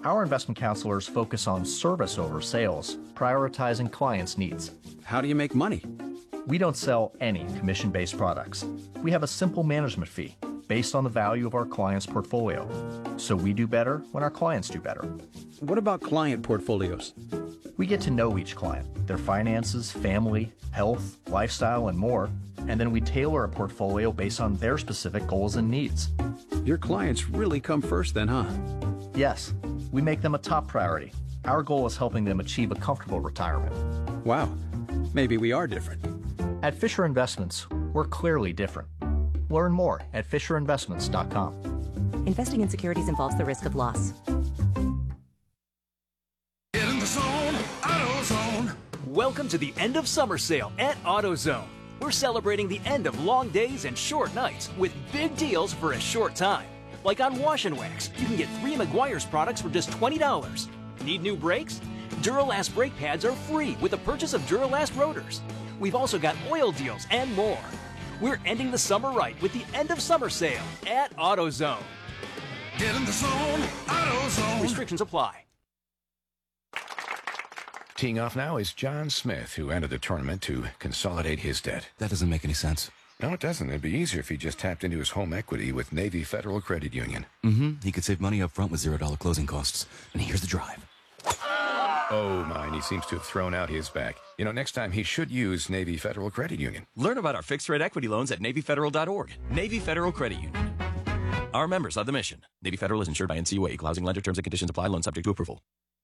Our investment counselors focus on service over sales, prioritizing clients' needs. How do you make money? We don't sell any commission-based products. We have a simple management fee based on the value of our client's portfolio. So we do better when our clients do better. What about client portfolios? We get to know each client, their finances, family, health, lifestyle, and more, and then we tailor a portfolio based on their specific goals and needs. Your clients really come first then, huh? Yes, we make them a top priority. Our goal is helping them achieve a comfortable retirement. Wow, maybe we are different. At Fisher Investments, we're clearly different. Learn more at FisherInvestments.com. Investing in securities involves the risk of loss. Get in the zone, AutoZone. Welcome to the end of summer sale at AutoZone. We're celebrating the end of long days and short nights with big deals for a short time. Like on Wash and Wax, you can get 3 Meguiar's products for just $20. Need new brakes? Duralast brake pads are free with the purchase of Duralast rotors. We've also got oil deals and more. We're ending the summer right with the end of summer sale at AutoZone. Get in the zone, AutoZone. Restrictions apply. Teeing off now is John Smith, who entered the tournament to consolidate his debt. That doesn't make any sense. No, it doesn't. It'd be easier if he just tapped into his home equity with Navy Federal Credit Union. He could save money up front with $0 closing costs. And here's the drive. Oh, mine. He seems to have thrown out his back. You know, next time he should use Navy Federal Credit Union. Learn about our fixed-rate equity loans at NavyFederal.org. Navy Federal Credit Union. Our members of the mission. Navy Federal is insured by NCUA. Equal housing lender. Terms and conditions apply. Loan subject to approval.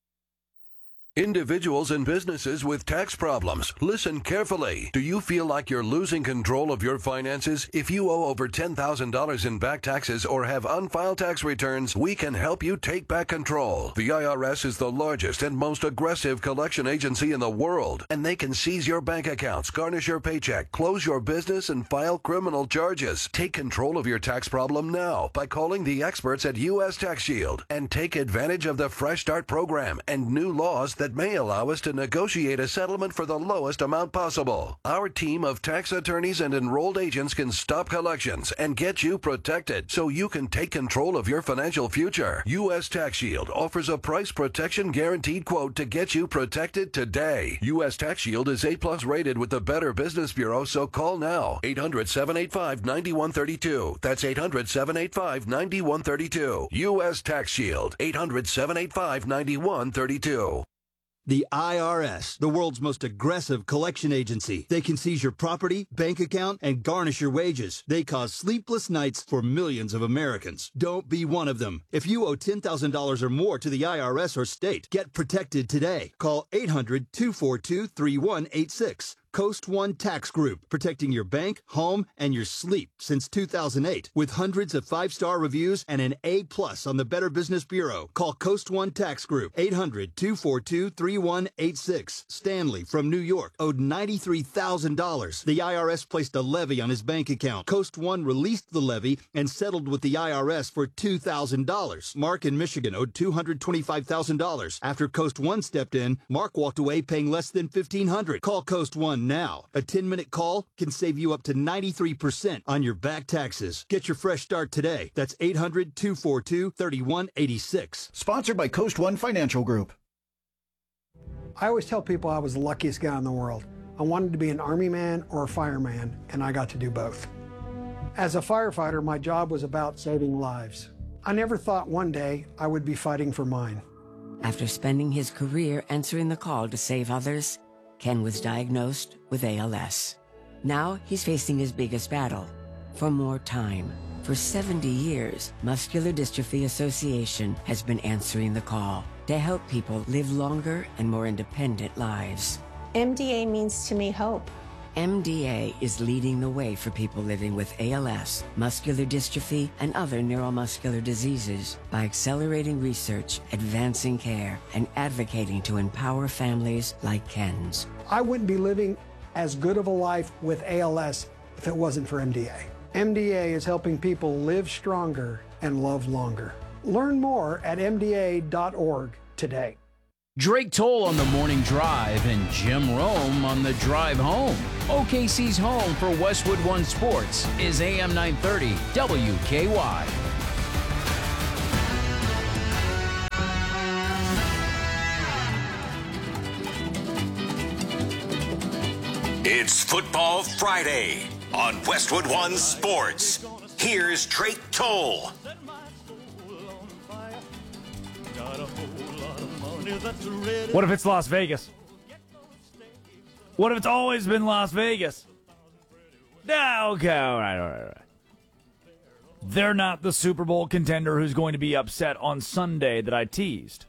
Individuals and businesses with tax problems, listen carefully. Do you feel like you're losing control of your finances? If you owe over $10,000 in back taxes or have unfiled tax returns, we can help you take back control. The IRS is the largest and most aggressive collection agency in the world, and they can seize your bank accounts, garnish your paycheck, close your business, and file criminal charges. Take control of your tax problem now by calling the experts at U.S. Tax Shield and take advantage of the Fresh Start program and new laws that may allow us to negotiate a settlement for the lowest amount possible. Our team of tax attorneys and enrolled agents can stop collections and get you protected so you can take control of your financial future. U.S. Tax Shield offers a price protection guaranteed quote to get you protected today. U.S. Tax Shield is A+ rated with the Better Business Bureau, so call now. 800-785-9132. That's 800-785-9132. U.S. Tax Shield. 800-785-9132. The IRS, the world's most aggressive collection agency. They can seize your property, bank account, and garnish your wages. They cause sleepless nights for millions of Americans. Don't be one of them. If you owe $10,000 or more to the IRS or state, get protected today. Call 800-242-3186. Coast One Tax Group, protecting your bank, home, and your sleep since 2008. With hundreds of 5-star reviews and an A+ on the Better Business Bureau. Call Coast One Tax Group, 800-242-3186. Stanley from New York owed $93,000. The IRS placed a levy on his bank account. Coast One released the levy and settled with the IRS for $2,000. Mark in Michigan owed $225,000. After Coast One stepped in, Mark walked away paying less than $1,500. Call Coast One now. A 10-minute call can save you up to 93% on your back taxes. Get your fresh start today. That's 800-242-3186. Sponsored by Coast One Financial Group. I always tell people I was the luckiest guy in the world. I wanted to be an Army man or a fireman, and I got to do both. As a firefighter, my job was about saving lives. I never thought one day I would be fighting for mine. After spending his career answering the call to save others, Ken was diagnosed with ALS. Now he's facing his biggest battle, for more time. For 70 years, Muscular Dystrophy Association has been answering the call to help people live longer and more independent lives. MDA means to me hope. MDA is leading the way for people living with ALS, muscular dystrophy, and other neuromuscular diseases by accelerating research, advancing care, and advocating to empower families like Ken's. I wouldn't be living as good of a life with ALS if it wasn't for MDA. MDA is helping people live stronger and love longer. Learn more at MDA.org today. Drake Toll on the Morning Drive and Jim Rome on the Drive Home. OKC's home for Westwood One Sports is AM 930 WKY. It's Football Friday on Westwood One Sports. Here's Drake Toll. What if it's Las Vegas? What if it's always been Las Vegas? No, okay, all right. They're not the Super Bowl contender who's going to be upset on Sunday that I teased.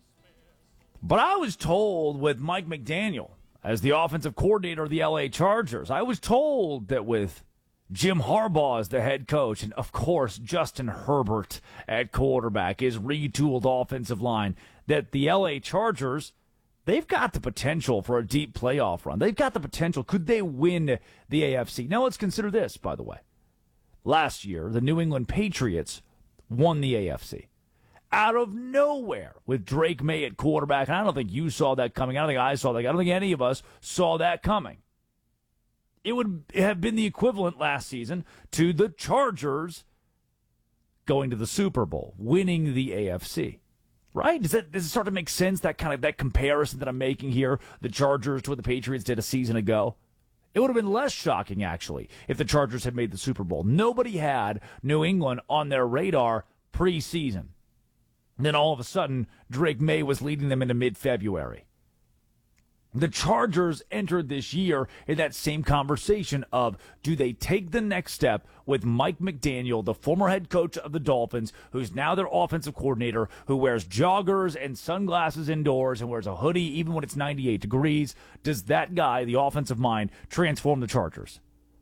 But I was told with Mike McDaniel as the offensive coordinator of the LA Chargers, I was told that with Jim Harbaugh as the head coach, and of course Justin Herbert at quarterback, his retooled offensive line, that the LA Chargers, they've got the potential for a deep playoff run. They've got the potential. Could they win the AFC? Now let's consider this, by the way. Last year, the New England Patriots won the AFC. Out of nowhere with Drake May at quarterback. And I don't think you saw that coming. I don't think I saw that. I don't think any of us saw that coming. It would have been the equivalent last season to the Chargers going to the Super Bowl, winning the AFC. Right? Does it start to make sense, that comparison that I'm making here, the Chargers to what the Patriots did a season ago? It would have been less shocking, actually, if the Chargers had made the Super Bowl. Nobody had New England on their radar preseason. And then all of a sudden, Drake May was leading them into mid-February. The Chargers entered this year in that same conversation of, do they take the next step with Mike McDaniel, the former head coach of the Dolphins, who's now their offensive coordinator, who wears joggers and sunglasses indoors and wears a hoodie even when it's 98 degrees? Does that guy, the offensive mind, transform the Chargers?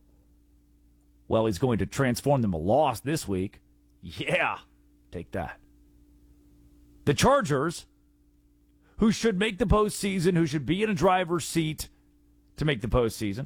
Well, he's going to transform them a loss this week. Yeah, take that. The Chargers, who should make the postseason, who should be in a driver's seat to make the postseason,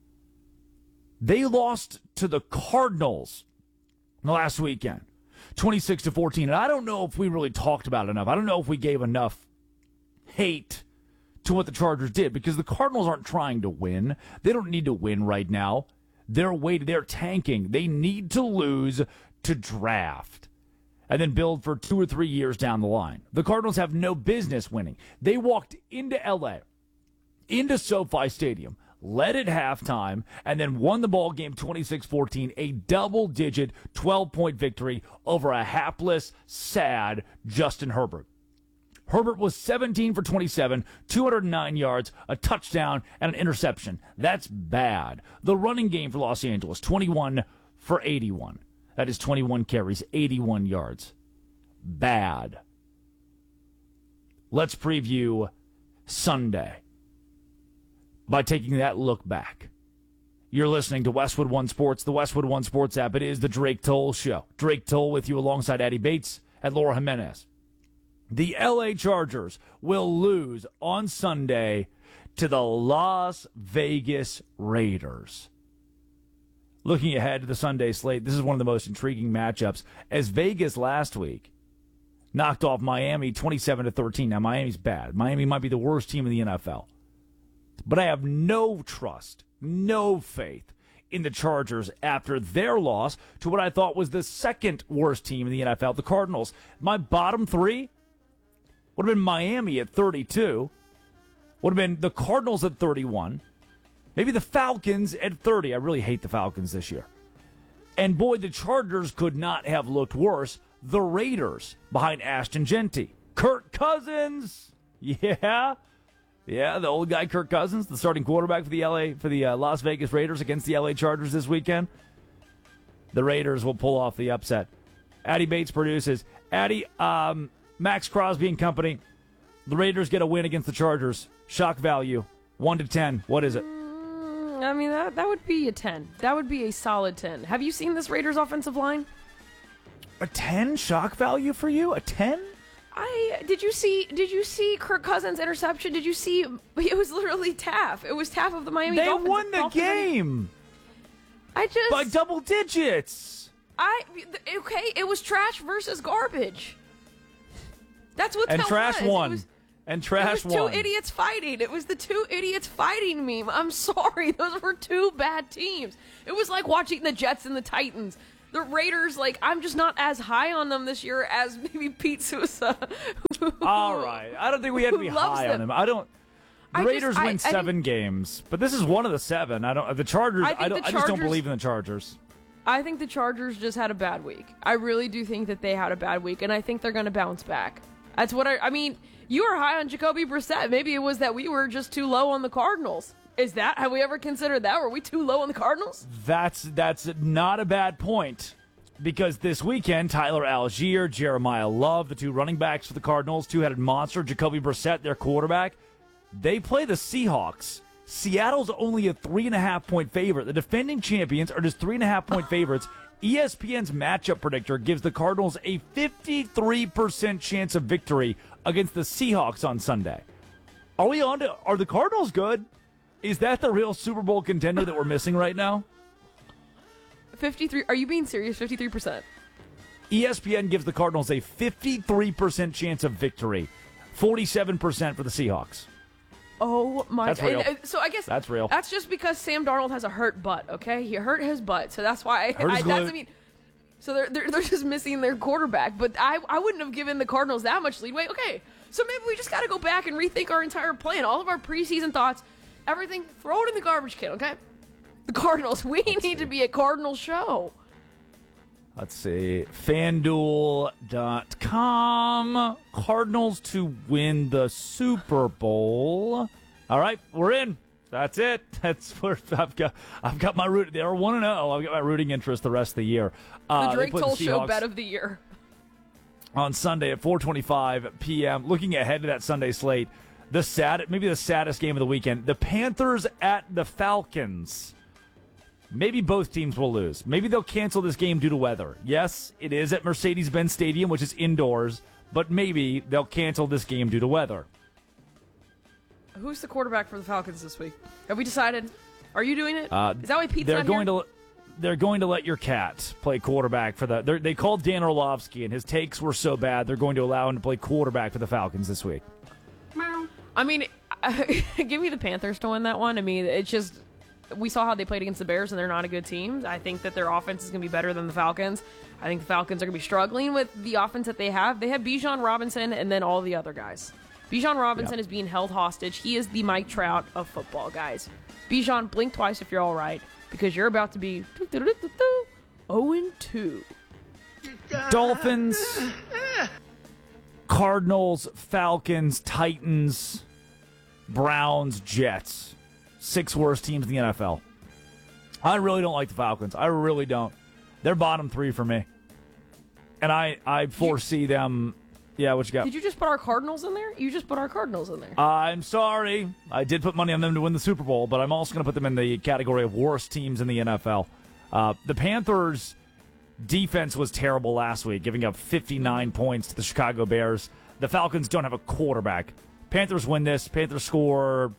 they lost to the Cardinals last weekend, 26-14. And I don't know if we really talked about it enough. I don't know if we gave enough hate to what the Chargers did, because the Cardinals aren't trying to win. They don't need to win right now. They're tanking. They need to lose to draft and then build for 2 or 3 years down the line. The Cardinals have no business winning. They walked into L.A., into SoFi Stadium, led at halftime, and then won the ball game 26-14, a double-digit 12-point victory over a hapless, sad Justin Herbert. Herbert was 17 for 27, 209 yards, a touchdown, and an interception. That's bad. The running game for Los Angeles, 21 for 81. That is 21 carries, 81 yards. Bad. Let's preview Sunday by taking that look back. You're listening to Westwood One Sports, the Westwood One Sports app. It is the Drake Toll Show. Drake Toll with you alongside Eddie Bates and Laura Jimenez. The LA Chargers will lose on Sunday to the Las Vegas Raiders. Looking ahead to the Sunday slate, this is one of the most intriguing matchups, as Vegas last week knocked off Miami 27-13. Now, Miami's bad. Miami might be the worst team in the NFL. But I have no trust, no faith in the Chargers after their loss to what I thought was the second worst team in the NFL, the Cardinals. My bottom three would have been Miami at 32, would have been the Cardinals at 31, maybe the Falcons at 30. I really hate the Falcons this year. And boy, the Chargers could not have looked worse. The Raiders behind Ashton Genty. Kirk Cousins. Yeah, the old guy Kirk Cousins, the starting quarterback for the Las Vegas Raiders against the LA Chargers this weekend. The Raiders will pull off the upset. Addy Bates produces. Addy, Max Crosby and company. The Raiders get a win against the Chargers. Shock value, 1 to 10. What is it? I mean, that would be a 10. That would be a solid 10. Have you seen this Raiders offensive line? A 10 shock value for you? A 10? Did you see Kirk Cousins' interception? Did you see? It was literally Taff. It was Taff of the Miami Dolphins. They won the game. By double digits. Okay, it was trash versus garbage. That's what that was. And trash won. And trash won. It was two idiots fighting. It was the two idiots fighting meme. I'm sorry. Those were two bad teams. It was like watching the Jets and the Titans. The Raiders, I'm just not as high on them this year as maybe Pete Sousa. All right. I don't think we had to be high on them. I don't The Raiders win 7 games, but this is one of the 7. The Chargers. I just don't believe in the Chargers. I think the Chargers just had a bad week. I really do think that they had a bad week, and I think they're going to bounce back. That's what I mean, you were high on Jacoby Brissett. Maybe it was that we were just too low on the Cardinals. Have we ever considered that? Were we too low on the Cardinals? That's not a bad point, because this weekend, Tyler Algier, Jeremiah Love, the 2 running backs for the Cardinals, 2-headed monster, Jacoby Brissett, their quarterback, they play the Seahawks. Seattle's only a 3.5-point favorite. The defending champions are just 3.5-point favorites. ESPN's matchup predictor gives the Cardinals a 53% chance of victory against the Seahawks on Sunday. Are the Cardinals good? Is that the real Super Bowl contender that we're missing right now? 53. Are you being serious? 53%. ESPN gives the Cardinals a 53% chance of victory. 47% for the Seahawks. Oh my God. That's real. So I guess that's real. That's just because Sam Darnold has a hurt butt, okay? He hurt his butt, so that's why so they're just missing their quarterback, but I wouldn't have given the Cardinals that much leeway. Okay. So maybe we just got to go back and rethink our entire plan. All of our preseason thoughts, everything, throw it in the garbage can, okay? The Cardinals, we need to be a Cardinal show. Let's see. FanDuel.com. Cardinals to win the Super Bowl. All right, we're in. That's it. That's where I've got my root. They're 1-0. I've got my rooting interest the rest of the year. The Drake Toll Show bet of the year. On Sunday at 4:25 p.m. Looking ahead to that Sunday slate, maybe the saddest game of the weekend. The Panthers at the Falcons. Maybe both teams will lose. Maybe they'll cancel this game due to weather. Yes, it is at Mercedes-Benz Stadium, which is indoors, but maybe they'll cancel this game due to weather. Who's the quarterback for the Falcons this week? Have we decided? Are you doing it? Is that why Pete's not here? They're going to let your cat play quarterback for they called Dan Orlovsky, and his takes were so bad, they're going to allow him to play quarterback for the Falcons this week. I mean, give me the Panthers to win that one. I mean, it's just... We saw how they played against the Bears, and they're not a good team. I think that their offense is going to be better than the Falcons. I think the Falcons are going to be struggling with the offense that they have. They have Bijan Robinson and then all the other guys. Bijan Robinson is being held hostage. He is the Mike Trout of football, guys. Bijan, blink twice if you're all right, because you're about to be 0-2. Dolphins, Cardinals, Falcons, Titans, Browns, Jets. 6 worst teams in the NFL. I really don't like the Falcons. I really don't. They're bottom 3 for me. And I foresee them... Yeah, what you got? Did you just put our Cardinals in there? You just put our Cardinals in there. I'm sorry. I did put money on them to win the Super Bowl, but I'm also going to put them in the category of worst teams in the NFL. The Panthers' defense was terrible last week, giving up 59 points to the Chicago Bears. The Falcons don't have a quarterback. Panthers win this. Panthers score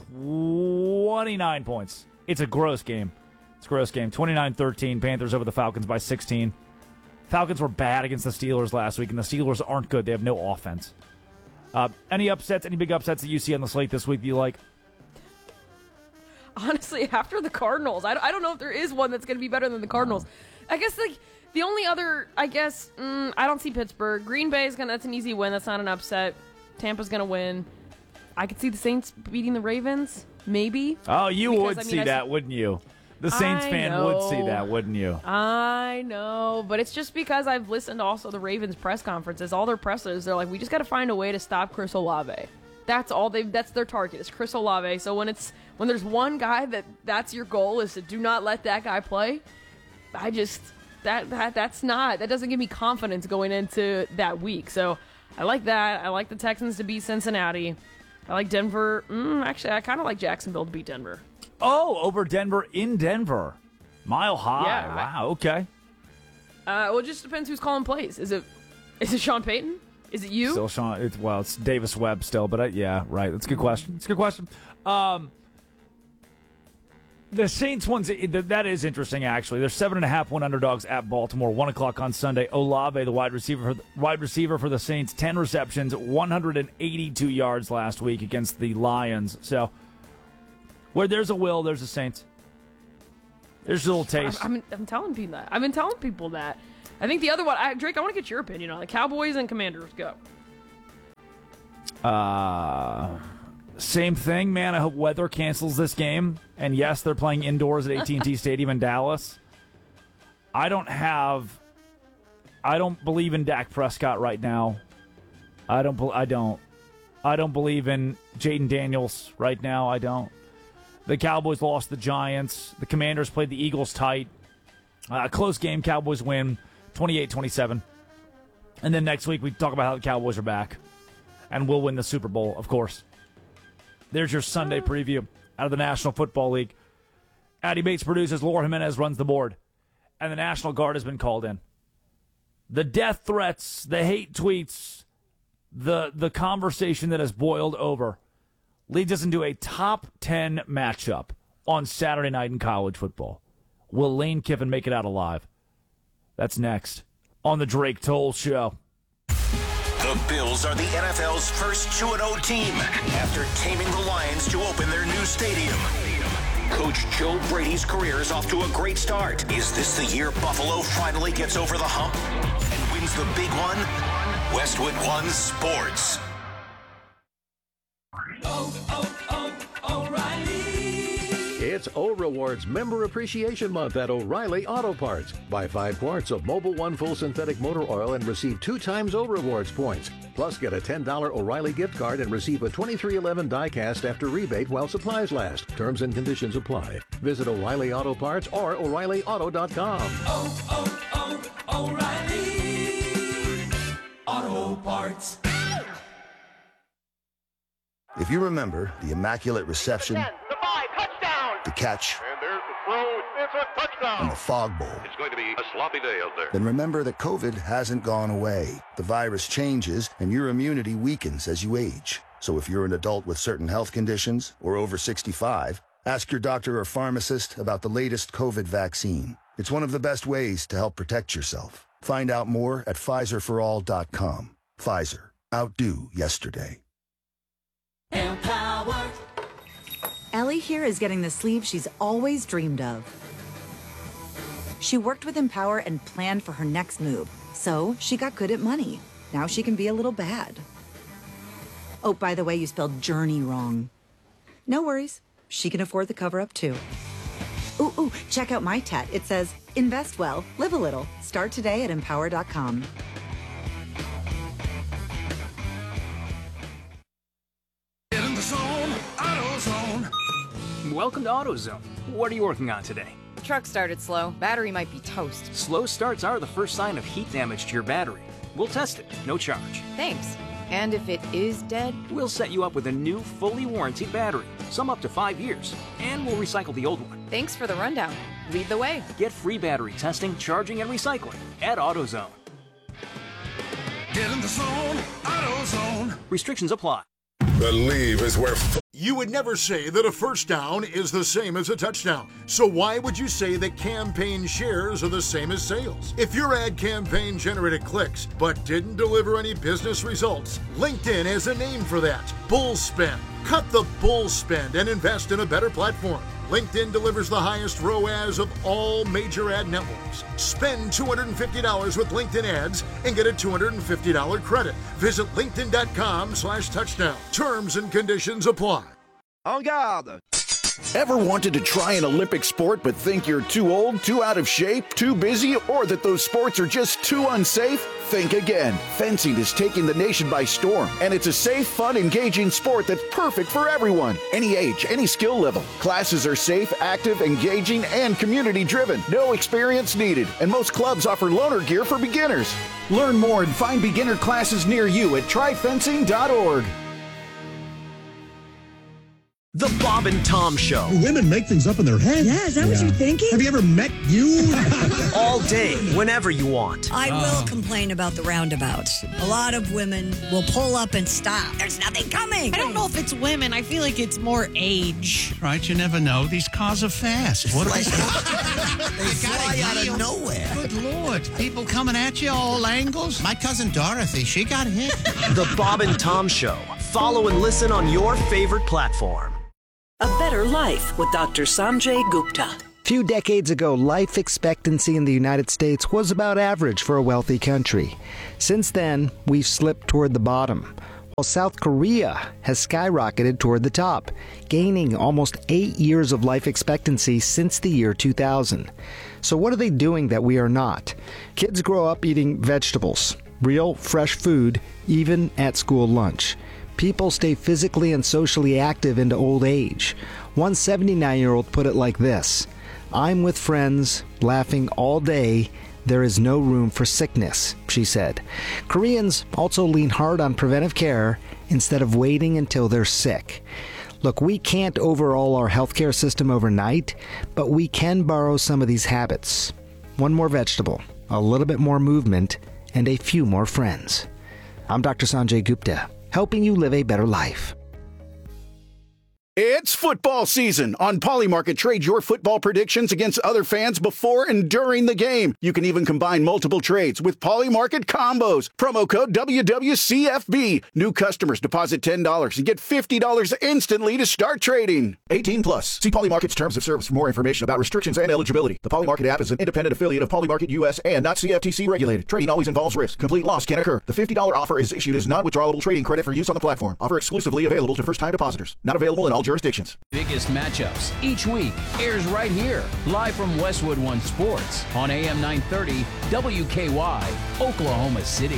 29 points. It's a gross game. 29-13. Panthers over the Falcons by 16. Falcons were bad against the Steelers last week, and the Steelers aren't good. They have no offense. Any upsets, any big upsets that you see on the slate this week that you like? Honestly, after the Cardinals, I don't know if there is one that's going to be better than the Cardinals. I guess the only other, I don't see Pittsburgh. Green Bay that's an easy win. That's not an upset. Tampa's going to win. I could see the Saints beating the Ravens, maybe. Oh, you would see that, wouldn't you? The Saints fan would see that, wouldn't you? I know, but it's just because I've listened to also the Ravens press conferences. All their pressers, they're like, we just got to find a way to stop Chris Olave. That's all that's their target, is Chris Olave. So when there's one guy that's your goal is to do not let that guy play, that doesn't give me confidence going into that week. So I like that. I like the Texans to beat Cincinnati. I like Denver. Actually, I kind of like Jacksonville to beat Denver. Oh, over Denver in Denver. Mile high. Yeah, wow, okay. Well, it just depends who's calling plays. Is it Sean Payton? Is it you? Still Sean. It's Davis Webb still, but yeah, right. That's a good question. The Saints ones, that is interesting, actually. They're 7.5-point underdogs at Baltimore, 1 o'clock on Sunday. Olave, the wide receiver for the Saints, 10 receptions, 182 yards last week against the Lions. So, where there's a will, there's a Saints. There's a little taste. I'm telling people that. I've been telling people that. I think the other one, Drake, I want to get your opinion on it. Cowboys and Commanders, go. Same thing, man. I hope weather cancels this game. And yes, they're playing indoors at AT&T Stadium in Dallas. I don't believe in Dak Prescott right now. I don't believe in Jaden Daniels right now. I don't. The Cowboys lost the Giants. The Commanders played the Eagles tight. Close game. Cowboys win 28-27. And then next week we talk about how the Cowboys are back. And we'll win the Super Bowl, of course. There's your Sunday preview out of the National Football League. Addy Bates produces. Laura Jimenez runs the board. And the National Guard has been called in. The death threats, the hate tweets, the conversation that has boiled over leads us into a top 10 matchup on Saturday night in college football. Will Lane Kiffin make it out alive? That's next on the Drake Toll Show. The Bills are the NFL's first 2-0 team after taming the Lions to open their new stadium. Coach Joe Brady's career is off to a great start. Is this the year Buffalo finally gets over the hump and wins the big one? Westwood One Sports. It's O'Rewards Member Appreciation Month at O'Reilly Auto Parts. Buy 5 quarts of Mobil 1 Full Synthetic Motor Oil and receive 2 times O'Rewards points. Plus, get a $10 O'Reilly gift card and receive a 2311 die-cast after rebate while supplies last. Terms and conditions apply. Visit O'Reilly Auto Parts or O'ReillyAuto.com. O'Reilly Auto Parts. If you remember the Immaculate Reception, the catch, and there's the throw. It's a touchdown. And the fog bowl, It's going to be a sloppy day out there. then remember that COVID hasn't gone away. The virus changes and your immunity weakens as you age. So if you're an adult with certain health conditions or over 65, ask your doctor or pharmacist about the latest COVID vaccine. It's one of the best ways to help protect yourself. Find out more at PfizerForAll.com. Pfizer. Outdo yesterday. Empower. Ellie here is getting the sleeve she's always dreamed of. She worked with Empower and planned for her next move, so she got good at money. Now she can be a little bad. Oh, by the way, you spelled journey wrong. No worries. She can afford the cover-up, too. Ooh, check out my tat. It says, invest well, live a little. Start today at Empower.com. Get in the zone, AutoZone. Welcome to AutoZone. What are you working on today? Truck started slow. Battery might be toast. Slow starts are the first sign of heat damage to your battery. We'll test it, no charge. Thanks. And if it is dead? We'll set you up with a new, fully warranted battery, some up to 5 years, and we'll recycle the old one. Thanks for the rundown. Lead the way. Get free battery testing, charging, and recycling at AutoZone. Get in the zone, AutoZone. Restrictions apply. Believe is where you would never say that a first down is the same as a touchdown. So why would you say that campaign shares are the same as sales? If your ad campaign generated clicks but didn't deliver any business results, LinkedIn has a name for that. Bull spend. Cut the bull spend and invest in a better platform. LinkedIn delivers the highest ROAS of all major ad networks. Spend $250 with LinkedIn ads and get a $250 credit. Visit linkedin.com/touchdown. Terms and conditions apply. En garde! Ever wanted to try an Olympic sport but think you're too old, too out of shape, too busy, or that those sports are just too unsafe? Think again. Fencing is taking the nation by storm, and it's a safe, fun, engaging sport that's perfect for everyone. Any age, any skill level. Classes are safe, active, engaging, and community-driven. No experience needed, and most clubs offer loaner gear for beginners. Learn more and find beginner classes near you at tryfencing.org. The Bob and Tom Show. Women make things up in their head. Yeah, is that what you're thinking? Have you ever met you? All day, whenever you want. I will complain about the roundabouts. A lot of women will pull up and stop. There's nothing coming. I don't know if it's women. I feel like it's more age. Right, you never know. These cars are fast. What They fly out of nowhere. Good Lord. People coming at you all angles. My cousin Dorothy, she got hit. The Bob and Tom Show. Follow and listen on your favorite platform. A Better Life with Dr. Sanjay Gupta. A few decades ago, life expectancy in the United States was about average for a wealthy country. Since then, we've slipped toward the bottom. Well, South Korea has skyrocketed toward the top, gaining almost 8 years of life expectancy since the year 2000. So what are they doing that we are not? Kids grow up eating vegetables, real, fresh food, even at school lunch. People stay physically and socially active into old age. One 79-year-old put it like this: "I'm with friends, laughing all day. There is no room for sickness," she said. Koreans also lean hard on preventive care instead of waiting until they're sick. Look, we can't overhaul our healthcare system overnight, but we can borrow some of these habits. One more vegetable, a little bit more movement, and a few more friends. I'm Dr. Sanjay Gupta, helping you live a better life. It's football season. On Polymarket, trade your football predictions against other fans before and during the game. You can even combine multiple trades with Polymarket combos. Promo code WWCFB. New customers deposit $10 and get $50 instantly to start trading. 18 plus. See Polymarket's terms of service for more information about restrictions and eligibility. The Polymarket app is an independent affiliate of Polymarket US and not CFTC regulated. Trading always involves risk. Complete loss can occur. The $50 offer is issued as non-withdrawable trading credit for use on the platform. Offer exclusively available to first-time depositors. Not available in all jurisdictions. Biggest matchups each week airs right here, live from Westwood One Sports on AM 930 WKY, Oklahoma City.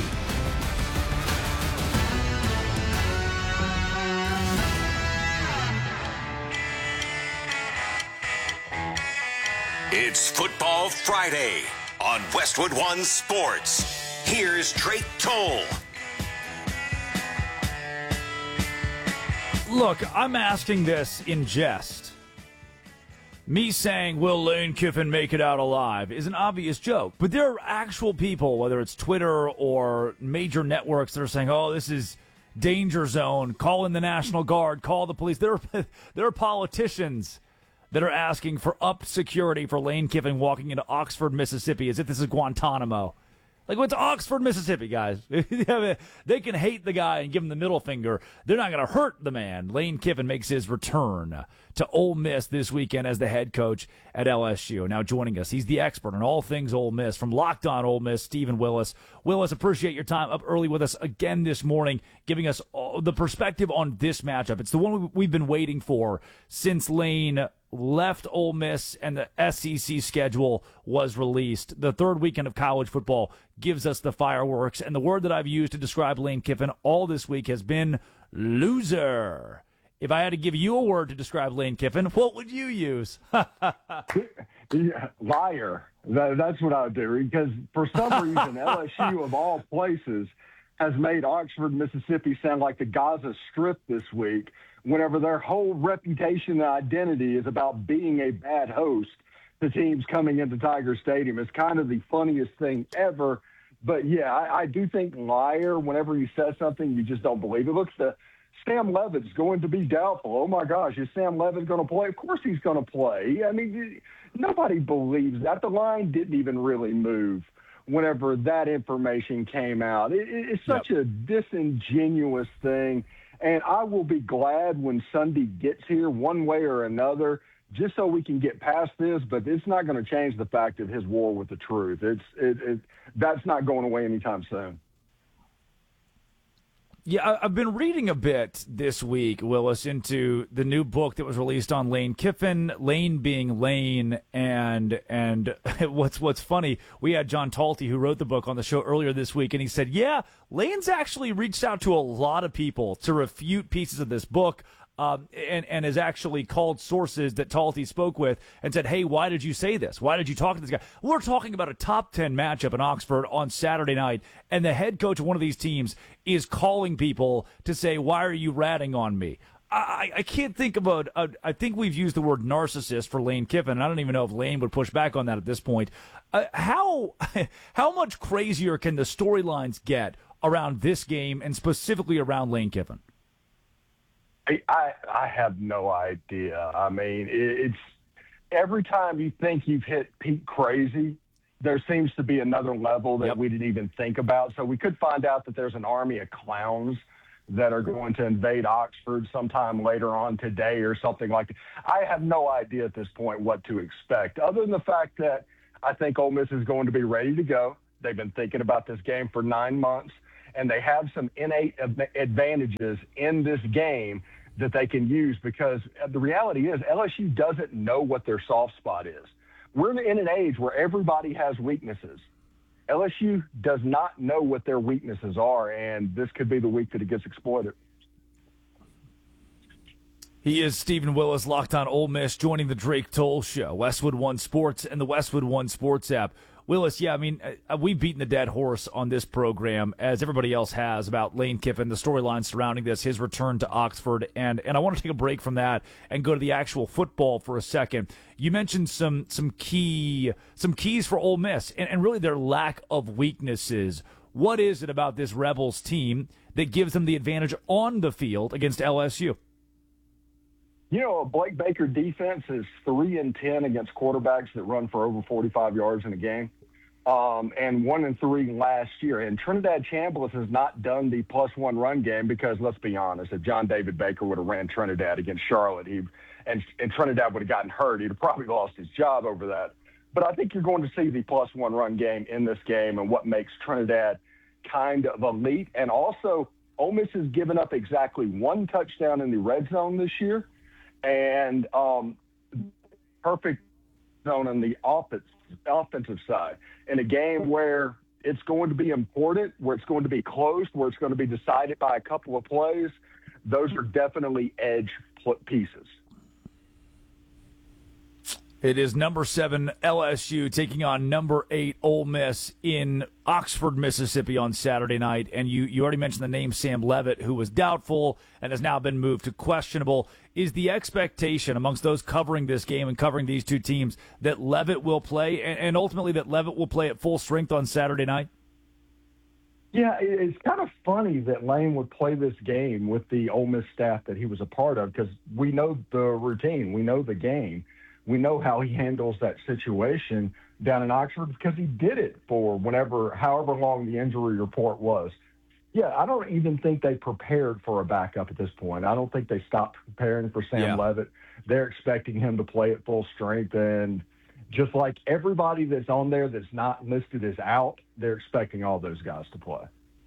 It's Football Friday on Westwood One Sports. Here's Drake Toll. Look, I'm asking this in jest. Me saying, will Lane Kiffin make it out alive, is an obvious joke. But there are actual people, whether it's Twitter or major networks, that are saying, oh, this is danger zone, call in the National Guard, call the police. There are politicians that are asking for up security for Lane Kiffin walking into Oxford, Mississippi, as if this is Guantanamo. Like, what's Oxford, Mississippi, guys? They can hate the guy and give him the middle finger. They're not going to hurt the man. Lane Kiffin makes his return to Ole Miss this weekend as the head coach at LSU. Now joining us, he's the expert on all things Ole Miss. From Locked On Ole Miss, Stephen Willis. Willis, appreciate your time up early with us again this morning, giving us the perspective on this matchup. It's the one we've been waiting for since Lane left Ole Miss and the SEC schedule was released. The third weekend of college football gives us the fireworks, and the word that I've used to describe Lane Kiffin all this week has been loser. If I had to give you a word to describe Lane Kiffin, what would you use? Liar. That's what I would do, because for some reason LSU, of all places, has made Oxford, Mississippi sound like the Gaza Strip this week, whenever their whole reputation and identity is about being a bad host to teams coming into Tiger Stadium. It's kind of the funniest thing ever. But, yeah, I do think liar, whenever he says something, you just don't believe it. Looks to Sam Levitt's going to be doubtful. Oh, my gosh, is Sam Levitt going to play? Of course he's going to play. I mean, nobody believes that. The line didn't even really move whenever that information came out. It's such a disingenuous thing. And I will be glad when Sunday gets here one way or another, just so we can get past this. But it's not going to change the fact of his war with the truth. That's not going away anytime soon. Yeah, I've been reading a bit this week, Willis, into the new book that was released on Lane Kiffin, Lane being Lane, and what's funny, we had John Talty, who wrote the book, on the show earlier this week, and he said, yeah, Lane's actually reached out to a lot of people to refute pieces of this book, and has actually called sources that Talty spoke with and said, hey, why did you say this? Why did you talk to this guy? We're talking about a top 10 matchup in Oxford on Saturday night, and the head coach of one of these teams is calling people to say, why are you ratting on me? I can't think about I think we've used the word narcissist for Lane Kiffin, and I don't even know if Lane would push back on that at this point. How much crazier can the storylines get around this game and specifically around Lane Kiffin? I have no idea. I mean, it's every time you think you've hit peak crazy, there seems to be another level that we didn't even think about. So we could find out that there's an army of clowns that are going to invade Oxford sometime later on today or something like that. I have no idea at this point what to expect, other than the fact that I think Ole Miss is going to be ready to go. They've been thinking about this game for 9 months. and they have some innate advantages in this game that they can use, because the reality is LSU doesn't know what their soft spot is. We're in an age where everybody has weaknesses. LSU does not know what their weaknesses are, and this could be the week that it gets exploited. He is Stephen Willis, Locked On Ole Miss, joining the Drake Toll Show, Westwood One Sports and the Westwood One Sports app. Willis, yeah, I mean, we've beaten the dead horse on this program, as everybody else has, about Lane Kiffin, the storyline surrounding this, his return to Oxford, and I want to take a break from that and go to the actual football for a second. You mentioned some keys for Ole Miss, and really their lack of weaknesses. What is it about this Rebels team that gives them the advantage on the field against LSU? You know, a Blake Baker defense is 3-10 against quarterbacks that run for over 45 yards in a game, and 1-3 last year. And Trinidad Chambliss has not done the +1 run game because, let's be honest, if John David Baker would have ran Trinidad against Charlotte, and Trinidad would have gotten hurt, he'd have probably lost his job over that. But I think you're going to see the +1 run game in this game, and what makes Trinidad kind of elite. And also, Ole Miss has given up exactly 1 touchdown in the red zone this year, and perfect zone on the offensive side. In a game where it's going to be important, where it's going to be close, where it's going to be decided by a couple of plays, those are definitely edge pieces. It is number 7 LSU taking on number 8 Ole Miss in Oxford, Mississippi on Saturday night. And you already mentioned the name Sam Leavitt, who was doubtful and has now been moved to questionable. Is the expectation amongst those covering this game and covering these two teams that Leavitt will play, and ultimately that Leavitt will play at full strength on Saturday night? Yeah, it's kind of funny that Lane would play this game with the Ole Miss staff that he was a part of, because we know the routine, we know the game. We know how he handles that situation down in Oxford because he did it for however long the injury report was. Yeah, I don't even think they prepared for a backup at this point. I don't think they stopped preparing for Sam Leavitt. They're expecting him to play at full strength, and just like everybody that's on there that's not listed as out, they're expecting all those guys to play.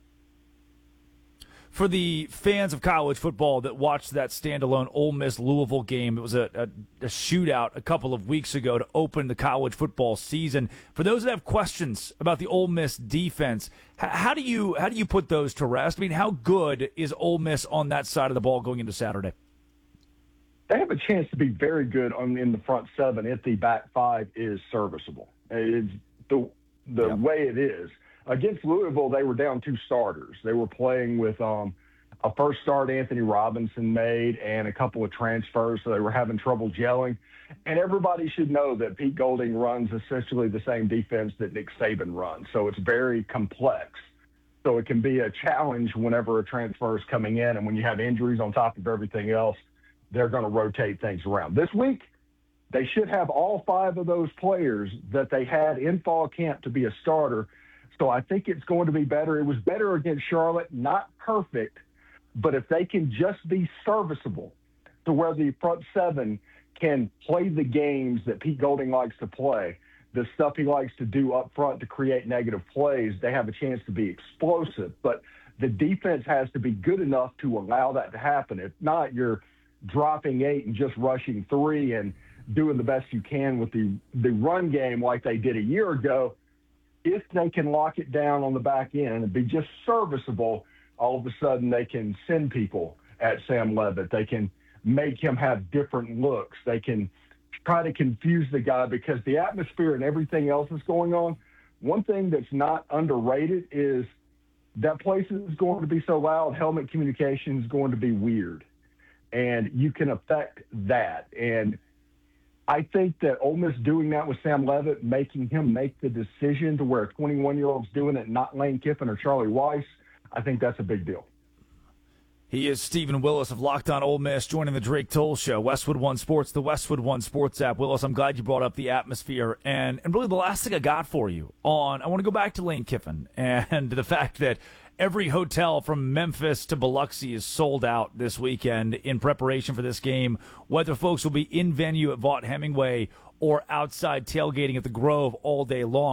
For the fans of college football that watched that standalone Ole Miss-Louisville game, it was a shootout a couple of weeks ago to open the college football season. For those that have questions about the Ole Miss defense, how do you put those to rest? I mean, how good is Ole Miss on that side of the ball going into Saturday? They have a chance to be very good in the front 7 if the back 5 is serviceable. It's the way it is. Against Louisville, they were down 2 starters. They were playing with a first start Anthony Robinson made and a couple of transfers, so they were having trouble gelling. And everybody should know that Pete Golding runs essentially the same defense that Nick Saban runs, so it's very complex. So it can be a challenge whenever a transfer is coming in, and when you have injuries on top of everything else, they're going to rotate things around. This week, they should have all 5 of those players that they had in fall camp to be a starter. So I think it's going to be better. It was better against Charlotte, not perfect, but if they can just be serviceable to where the front 7 can play the games that Pete Golding likes to play, the stuff he likes to do up front to create negative plays, they have a chance to be explosive. But the defense has to be good enough to allow that to happen. If not, you're dropping 8 and just rushing 3 and doing the best you can with the run game like they did a year ago. If they can lock it down on the back end and be just serviceable, all of a sudden they can send people at Sam Leavitt. They can make him have different looks. They can try to confuse the guy because the atmosphere and everything else that's going on. One thing that's not underrated is that place is going to be so loud, helmet communication is going to be weird. And you can affect that. And I think that Ole Miss doing that with Sam Leavitt, making him make the decision to where a 21-year-old's doing it, not Lane Kiffin or Charlie Weiss, I think that's a big deal. He is Stephen Willis of Locked On Ole Miss, joining the Drake Toll Show, Westwood One Sports, the Westwood One Sports app. Willis, I'm glad you brought up the atmosphere. And really the last thing I got for you I want to go back to Lane Kiffin and the fact that every hotel from Memphis to Biloxi is sold out this weekend in preparation for this game, whether folks will be in venue at Vaught Hemingway or outside tailgating at the Grove all day long.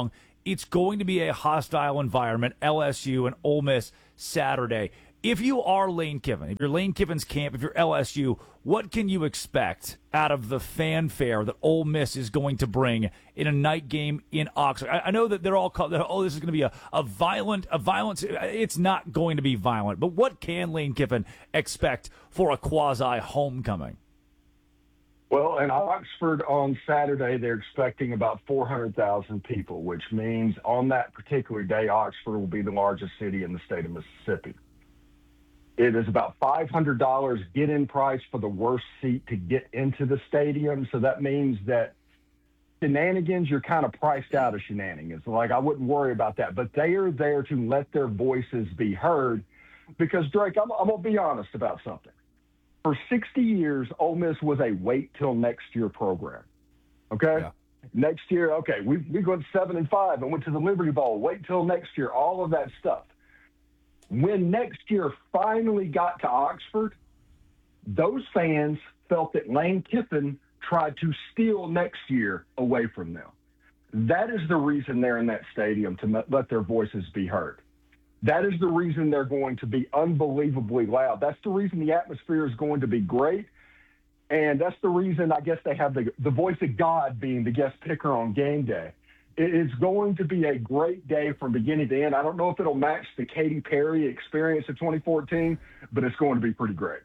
it's going to be a hostile environment, LSU and Ole Miss Saturday. If you are Lane Kiffin, if you're Lane Kiffin's camp, if you're LSU, what can you expect out of the fanfare that Ole Miss is going to bring in a night game in Oxford? I know that they're all called, this is going to be a violence. It's not going to be violent, but what can Lane Kiffin expect for a quasi-homecoming? Well, in Oxford on Saturday, they're expecting about 400,000 people, which means on that particular day, Oxford will be the largest city in the state of Mississippi. It is about $500 get-in price for the worst seat to get into the stadium. So that means that shenanigans, you're kind of priced out of shenanigans. Like, I wouldn't worry about that. But they are there to let their voices be heard because, Drake, I'm going to be honest about something. For 60 years, Ole Miss was a wait-till-next-year program. Okay? Yeah. Next year, okay, we went 7-5 and went to the Liberty Bowl. Wait till next year, all of that stuff. When next year finally got to Oxford, those fans felt that Lane Kiffin tried to steal next year away from them. That is the reason they're in that stadium, to let their voices be heard. That is the reason they're going to be unbelievably loud. That's the reason the atmosphere is going to be great. And that's the reason, I guess, they have the voice of God being the guest picker on game day. It's going to be a great day from beginning to end. I don't know if it'll match the Katy Perry experience of 2014, but it's going to be pretty great.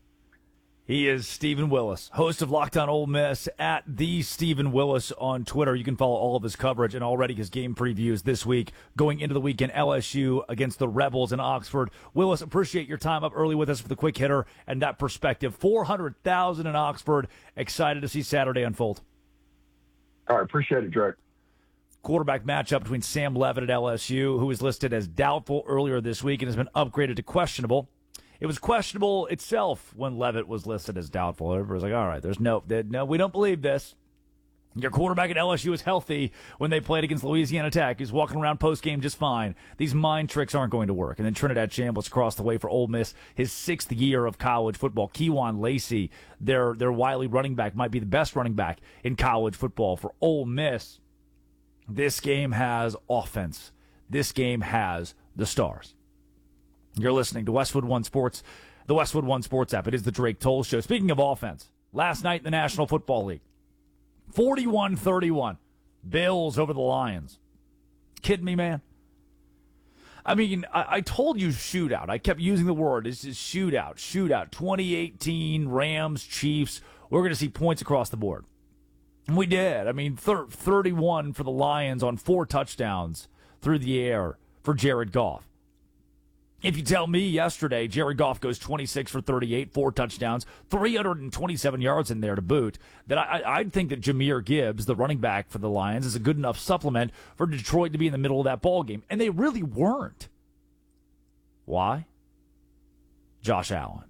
He is Stephen Willis, host of Locked On Ole Miss at the Stephen Willis on Twitter. You can follow all of his coverage and already his game previews this week going into the weekend. LSU against the Rebels in Oxford. Willis, appreciate your time up early with us for the quick hitter and that perspective. 400,000 in Oxford. Excited to see Saturday unfold. All right, appreciate it, Drake. Quarterback matchup between Sam Levitt at LSU, who was listed as doubtful earlier this week and has been upgraded to questionable. It was questionable itself when Levitt was listed as doubtful. Everybody was like, all right, there's no, we don't believe this. Your quarterback at LSU is healthy when they played against Louisiana Tech. He's walking around post-game just fine. These mind tricks aren't going to work. And then Trinidad Chambliss across the way for Ole Miss, his 6th year of college football. Kejuan Lacey, their wily running back, might be the best running back in college football for Ole Miss. This game has offense. This game has the stars. You're listening to Westwood One Sports, the Westwood One Sports app. It is the Drake Toll Show. Speaking of offense, last night in the National Football League, 41-31, Bills over the Lions. Kidding me, man? I mean, I told you shootout. I kept using the word. This is shootout. 2018, Rams, Chiefs. We're going to see points across the board. And we did. I mean, 31 for the Lions on 4 touchdowns through the air for Jared Goff. If you tell me yesterday Jared Goff goes 26 for 38, 4 touchdowns, 327 yards in there to boot, that I'd think that Jahmyr Gibbs, the running back for the Lions, is a good enough supplement for Detroit to be in the middle of that ball game. And they really weren't. Why? Josh Allen.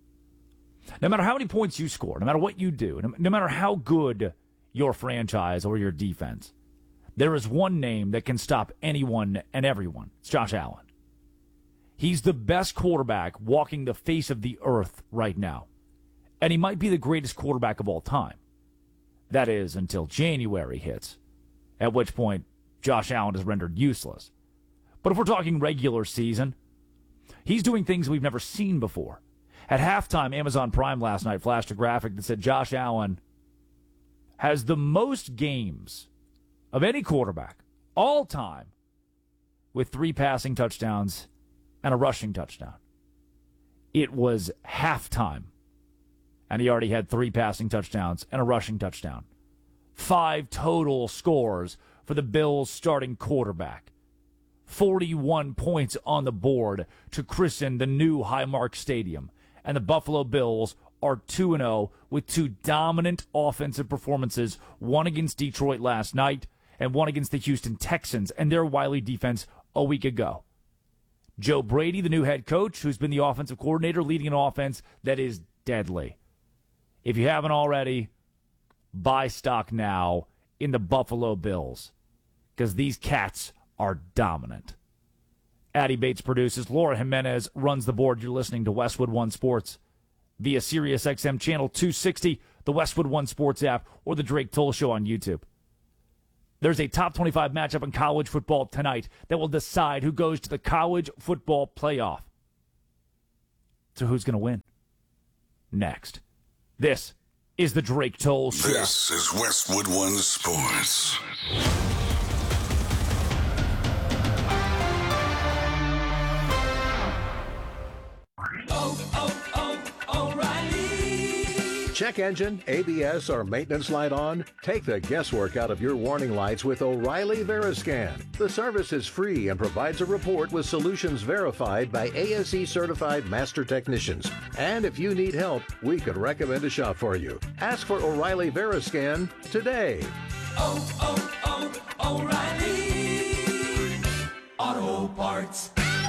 No matter how many points you score, no matter what you do, no matter how good your franchise or your defense, there is one name that can stop anyone and everyone. It's Josh Allen. He's the best quarterback walking the face of the earth right now. And he might be the greatest quarterback of all time. That is, until January hits, at which point Josh Allen is rendered useless. But if we're talking regular season, he's doing things we've never seen before. At halftime, Amazon Prime last night flashed a graphic that said Josh Allen has the most games of any quarterback all time with 3 passing touchdowns and a rushing touchdown. It was halftime, and he already had 3 passing touchdowns and a rushing touchdown. 5 total scores for the Bills' starting quarterback. 41 points on the board to christen the new Highmark Stadium. And the Buffalo Bills are 2-0 with 2 dominant offensive performances, one against Detroit last night and one against the Houston Texans and their wily defense a week ago. Joe Brady, the new head coach, who's been the offensive coordinator, leading an offense that is deadly. If you haven't already, buy stock now in the Buffalo Bills because these cats are dominant. Addie Bates produces. Laura Jimenez runs the board. You're listening to Westwood One Sports via SiriusXM Channel 260, the Westwood One Sports app, or the Drake Toll Show on YouTube. There's a top 25 matchup in college football tonight that will decide who goes to the college football playoff. So who's going to win? Next. This is the Drake Toll Show. This is Westwood One Sports. O'Reilly. Check engine, ABS, or maintenance light on? Take the guesswork out of your warning lights with O'Reilly Veriscan. The service is free and provides a report with solutions verified by ASE certified master technicians. And if you need help, we could recommend a shop for you. Ask for O'Reilly Veriscan today. O'Reilly Auto Parts.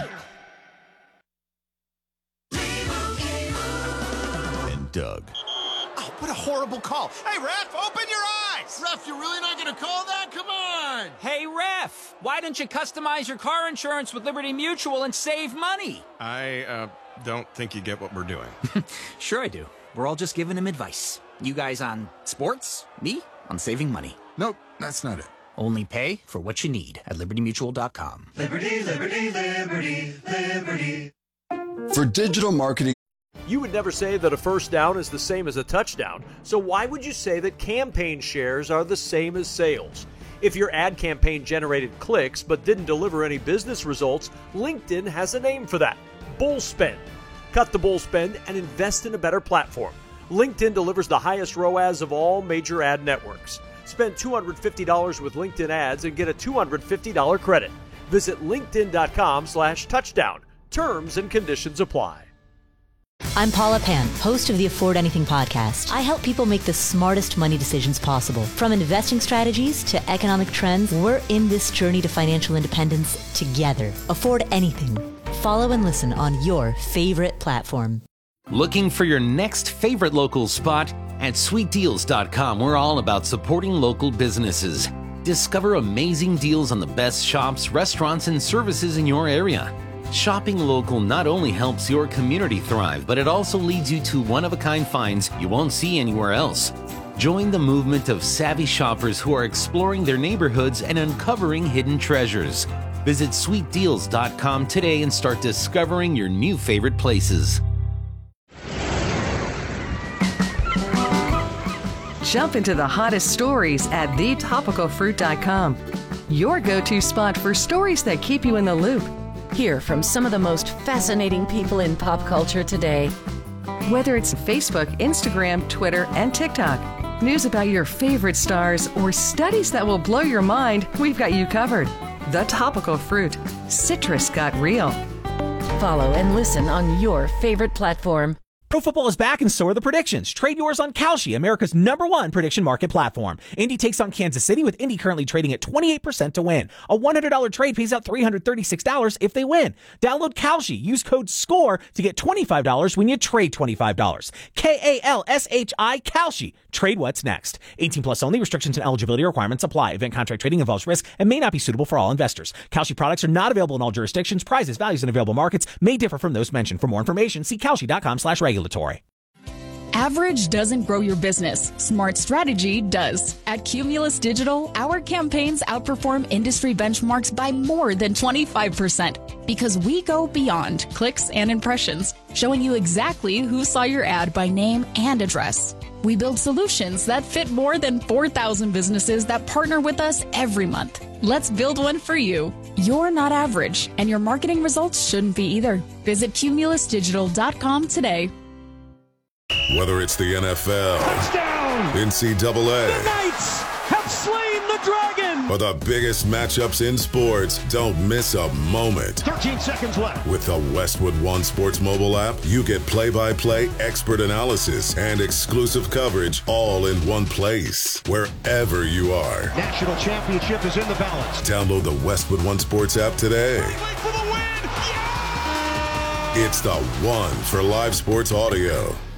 And Doug. Oh, what a horrible call. Hey, ref, open your eyes. Ref, you're really not going to call that? Come on. Hey, ref, why don't you customize your car insurance with Liberty Mutual and save money? I don't think you get what we're doing. Sure I do. We're all just giving him advice. You guys on sports, me on saving money. Nope, that's not it. Only pay for what you need at libertymutual.com. Liberty, liberty, liberty, liberty. For digital marketing, you would never say that a first down is the same as a touchdown, so why would you say that campaign shares are the same as sales? If your ad campaign generated clicks but didn't deliver any business results, LinkedIn has a name for that: bull spend. Cut the bull spend and invest in a better platform. LinkedIn delivers the highest ROAS of all major ad networks. Spend $250 with LinkedIn ads and get a $250 credit. Visit linkedin.com/touchdown. Terms and conditions apply. I'm Paula Pan, host of the Afford Anything podcast. I help people make the smartest money decisions possible. From investing strategies to economic trends, we're in this journey to financial independence together. Afford Anything. Follow and listen on your favorite platform. Looking for your next favorite local spot? At sweetdeals.com, we're all about supporting local businesses. Discover amazing deals on the best shops, restaurants, and services in your area. Shopping local not only helps your community thrive, but it also leads you to one-of-a-kind finds you won't see anywhere else. Join the movement of savvy shoppers who are exploring their neighborhoods and uncovering hidden treasures. Visit sweetdeals.com today and start discovering your new favorite places. Jump into the hottest stories at thetopicalfruit.com. Your go-to spot for stories that keep you in the loop. Hear from some of the most fascinating people in pop culture today. Whether it's Facebook, Instagram, Twitter, and TikTok, news about your favorite stars, or studies that will blow your mind, we've got you covered. The Topical Fruit. Citrus got real. Follow and listen on your favorite platform. Pro football is back and so are the predictions. Trade yours on Kalshi, America's #1 prediction market platform. Indy takes on Kansas City, with Indy currently trading at 28% to win. A $100 trade pays out $336 if they win. Download Kalshi. Use code SCORE to get $25 when you trade $25. Kalshi, Kalshi. Trade what's next. 18 plus only. Restrictions and eligibility requirements apply. Event contract trading involves risk and may not be suitable for all investors. Kalshi products are not available in all jurisdictions. Prices, values, and available markets may differ from those mentioned. For more information, see kalshi.com/regulatory. Average doesn't grow your business. Smart strategy does. At Cumulus Digital, our campaigns outperform industry benchmarks by more than 25% because we go beyond clicks and impressions, showing you exactly who saw your ad by name and address. We build solutions that fit more than 4,000 businesses that partner with us every month. Let's build one for you. You're not average, and your marketing results shouldn't be either. Visit cumulusdigital.com today. Whether it's the NFL, touchdown, NCAA, the Knights have slain the dragon, or the biggest matchups in sports, don't miss a moment. 13 seconds left. With the Westwood One Sports mobile app, you get play-by-play expert analysis and exclusive coverage all in one place, wherever you are. National championship is in the balance. Download the Westwood One Sports app today. For the win. Yeah! It's the one for live sports audio.